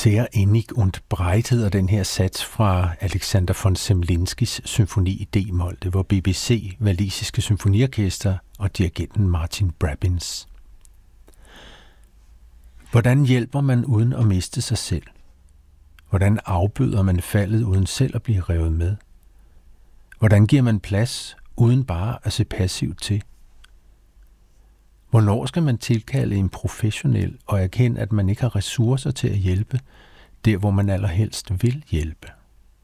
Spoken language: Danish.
Sehr innig und breit hedder den her sats fra Alexander von Zemlinskis symfoni i D-mol. Det var BBC, walisiske symfoniorkester og dirigenten Martin Brabbins. Hvordan hjælper man uden at miste sig selv? Hvordan afbøder man faldet uden selv at blive revet med? Hvordan giver man plads uden bare at se passivt til? Hvornår skal man tilkalde en professionel og erkende, at man ikke har ressourcer til at hjælpe, der hvor man allerhelst vil hjælpe?